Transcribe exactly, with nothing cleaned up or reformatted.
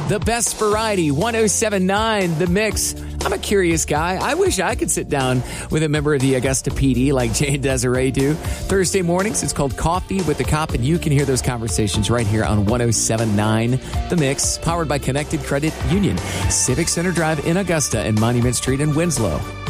The best variety, one oh seven point nine The Mix. I'm a curious guy. I wish I could sit down with a member of the Augusta P D like Jay and Desiree do. Thursday mornings, it's called Coffee with the Cop, and you can hear those conversations right here on one oh seven point nine The Mix, powered by Connected Credit Union, Civic Center Drive in Augusta and Monument Street in Winslow.